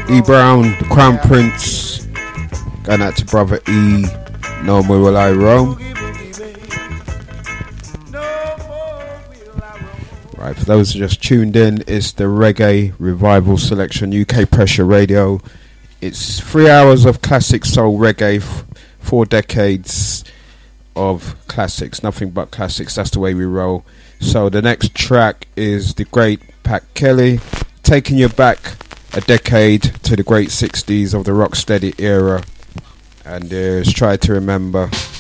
E Brown, the Crown Prince, going out to brother E, No More Will I Roam. Right, for those who just tuned in, it's the Reggae Revival Selection, UK Pressure Radio. It's 3 hours of classic soul reggae, 4 decades of classics, nothing but classics, that's the way we roll. So the next track is the great Pat Kelly, taking you back a decade to the great 60s of the Rocksteady era, and there's Try to Remember.